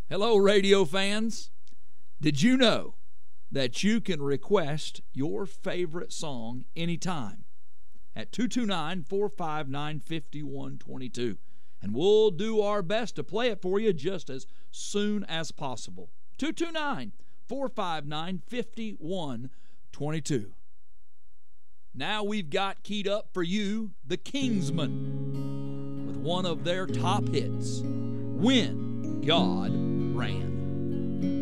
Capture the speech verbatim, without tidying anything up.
Hello, radio fans. Did you know that you can request your favorite song anytime at two two nine, four five nine, five one two two? And we'll do our best to play it for you just as soon as possible. two two nine, four five nine, five one two two. Now we've got keyed up for you the Kingsmen with one of their top hits, When God Ran.